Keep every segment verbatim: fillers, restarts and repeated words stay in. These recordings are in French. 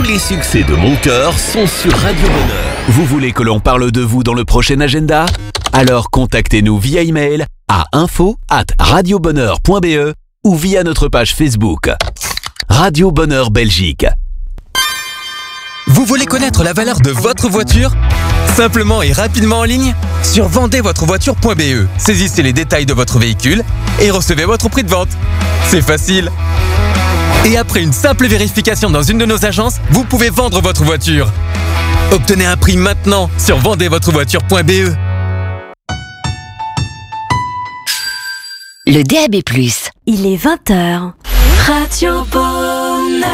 les succès de mon cœur sont sur Radio Bonheur. Vous voulez que l'on parle de vous dans le prochain agenda ? Alors contactez-nous via email à info arobase radiobonheur point b e ou via notre page Facebook. Radio Bonheur Belgique. Vous voulez connaître la valeur de votre voiture ? Simplement et rapidement en ligne ? Sur vendez votre voiture point b e, saisissez les détails de votre véhicule et recevez votre prix de vente. C'est facile. Et après une simple vérification dans une de nos agences, vous pouvez vendre votre voiture. Obtenez un prix maintenant sur vendez votre voiture point b e. Le D A B plus. Il est vingt heures. Radio Bonheur.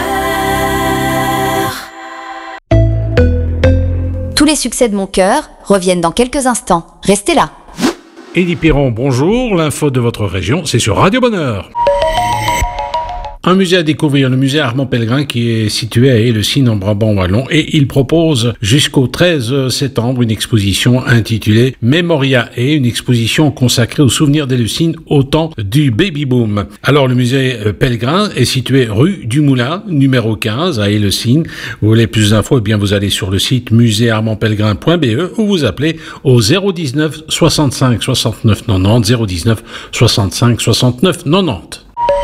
Tous les succès de mon cœur reviennent dans quelques instants. Restez là. Eddie Piron, bonjour. L'info de votre région, c'est sur Radio Bonheur. Un musée à découvrir, le musée Armand Pellegrin qui est situé à Éleusis en Brabant wallon, et il propose jusqu'au treize septembre une exposition intitulée Memoria, et une exposition consacrée aux souvenirs d'Éleusis au temps du baby-boom. Alors le musée Pellegrin est situé rue du Moulin, numéro quinze à Éleusis. Vous voulez plus d'infos, eh bien vous allez sur le site musée armand pellegrin point b e ou vous appelez au zéro dix-neuf soixante-cinq soixante-neuf quatre-vingt-dix, zéro dix-neuf soixante-cinq soixante-neuf quatre-vingt-dix.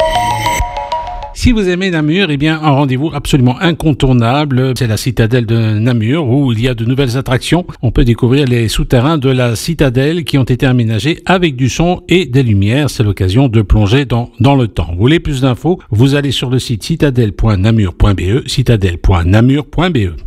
Si vous aimez Namur, eh bien, un rendez-vous absolument incontournable, c'est la citadelle de Namur, où il y a de nouvelles attractions. On peut découvrir les souterrains de la citadelle qui ont été aménagés avec du son et des lumières. C'est l'occasion de plonger dans, dans le temps. Vous voulez plus d'infos? Vous allez sur le site citadelle point namur point b e, citadelle point namur point b e.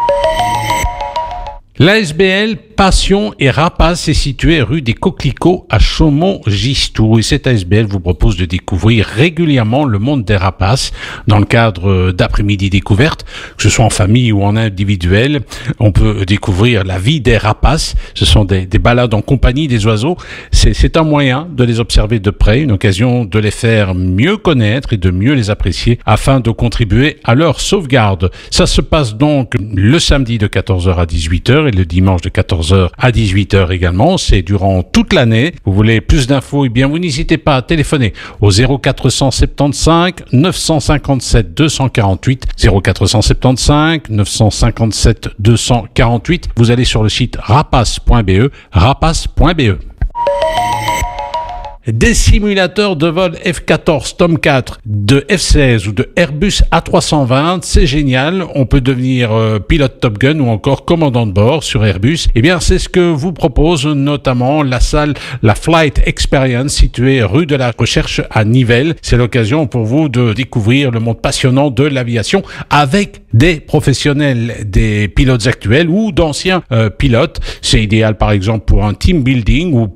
L'A S B L Passion et Rapace est située rue des Coquelicots à Chaumont-Gistoux, et cette A S B L vous propose de découvrir régulièrement le monde des rapaces dans le cadre d'après-midi découvertes, que ce soit en famille ou en individuel. On peut découvrir la vie des rapaces. Ce sont des, des balades en compagnie des oiseaux. C'est, c'est un moyen de les observer de près, une occasion de les faire mieux connaître et de mieux les apprécier afin de contribuer à leur sauvegarde. Ça se passe donc le samedi de quatorze heures à dix-huit heures et le dimanche de quatorze heures à dix-huit heures également. C'est durant toute l'année. Vous voulez plus d'infos? Eh bien, vous n'hésitez pas à téléphoner au zéro quatre cent soixante-quinze neuf cent cinquante-sept deux cent quarante-huit, zéro quatre cent soixante-quinze neuf cent cinquante-sept deux cent quarante-huit. Vous allez sur le site rapace point b e, rapace point b e. Des simulateurs de vol F quatorze Tomcat, de F seize ou de Airbus A trois cent vingt, c'est génial. On peut devenir euh, pilote Top Gun ou encore commandant de bord sur Airbus. Eh bien, c'est ce que vous propose notamment la salle, la Flight Experience, située rue de la Recherche à Nivelles. C'est l'occasion pour vous de découvrir le monde passionnant de l'aviation avec des professionnels, des pilotes actuels ou d'anciens euh, pilotes. C'est idéal par exemple pour un team building ou